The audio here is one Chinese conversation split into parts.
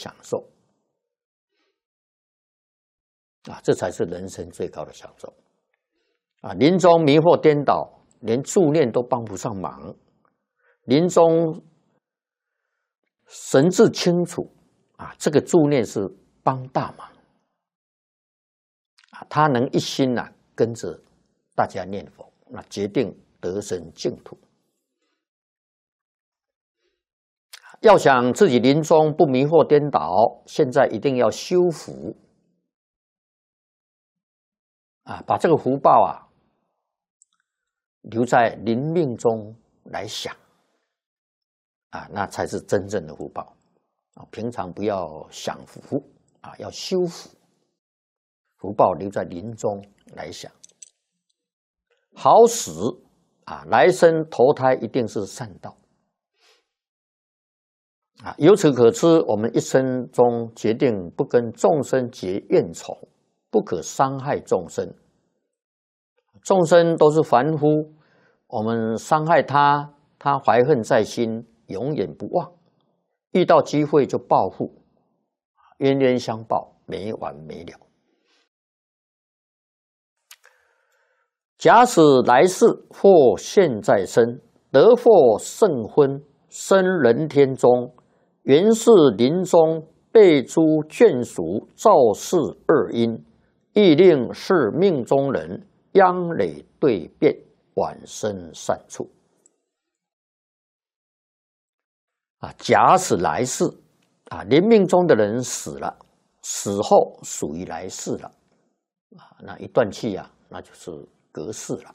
享受啊，这才是人生最高的享受啊！临终迷惑颠倒，连助念都帮不上忙；临终神志清楚啊，这个助念是帮大忙啊，他能一心啊跟着大家念佛，那决定得生净土。要想自己临终不迷惑颠倒，现在一定要修福啊，把这个福报啊留在临命中来享啊，那才是真正的福报啊！平常不要享福啊，要修福，福报留在临终来享，好使啊，来生投胎一定是善道。啊，由此可知，我们一生中决定不跟众生结怨仇，不可伤害众生。众生都是凡夫，我们伤害他，他怀恨在心，永远不忘，遇到机会就报复，冤冤相报，没完没了。假使来世或现在生，得获圣婚，生人天中。原是临终备诸眷属造事二因，亦令是命中人央累对变，晚生善处。啊，假使来世啊，临命中的人死了，死后属于来世了啊，那一断气啊，那就是隔世了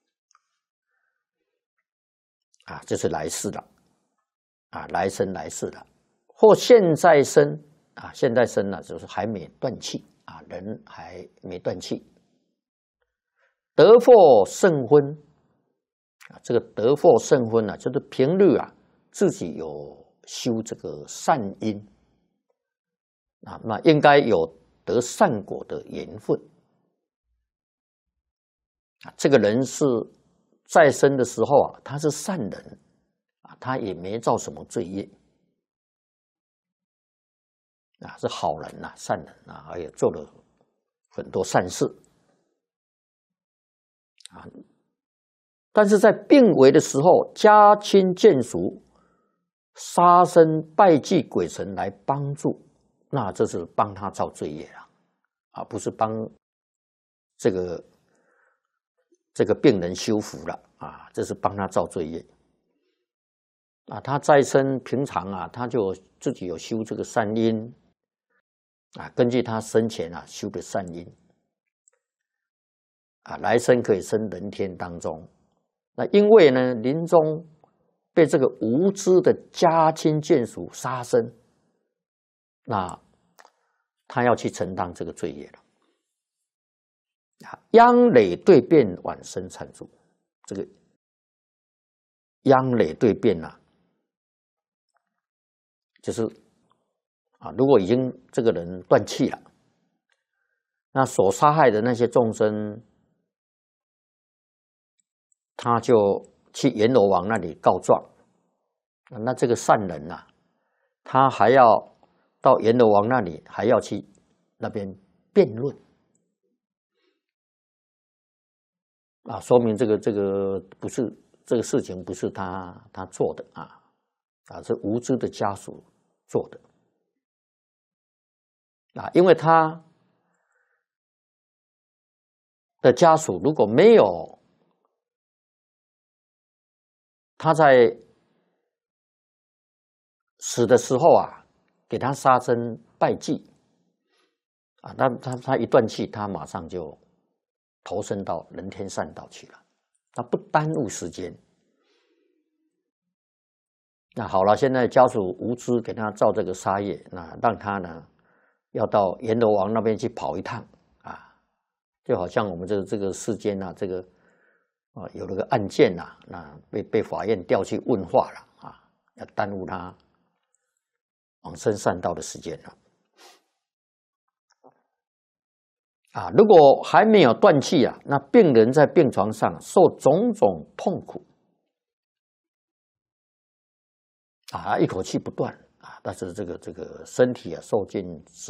啊，就是来世了啊，来生来世了。或现在生啊，现在生呢，就是还没断气啊，人还没断气。得获圣婚啊，这个得获圣婚呢，就是平日啊自己有修这个善因啊，那应该有得善果的缘分啊。这个人是在生的时候啊，他是善人啊，他也没造什么罪业。啊，是好人呐、善人啊，而且做了很多善事啊。但是在病危的时候，家亲眷属杀生拜祭鬼神来帮助，那这是帮他造罪业了啊，不是帮这个病人修福了啊，这是帮他造罪业啊。他在生平常啊，他就自己有修这个善因。啊，根据他生前啊修的善因，啊，来生可以生人天当中。那因为呢，临终被这个无知的家亲眷属杀生，那他要去承担这个罪业了。啊，央累对变，晚生惨处。这个央累对变啊，就是啊，如果已经这个人断气了，那所杀害的那些众生，他就去阎罗王那里告状。那这个善人啊，他还要到阎罗王那里，还要去那边辩论啊，说明这个不是这个事情不是他做的啊，是无知的家属做的。啊，因为他的家属如果没有他在死的时候啊，给他杀生拜祭啊，他一断气，他马上就投身到人天善道去了，他不耽误时间。那好了，现在家属无知给他造这个杀业，那让他呢要到阎罗王那边去跑一趟啊，就好像我们这个世间啊，这个有了个案件呐，那被法院调去问话了啊，要耽误他往生善道的时间了啊。如果还没有断气啊，那病人在病床上受种种痛苦啊，一口气不断啊， 但是这个身体啊受尽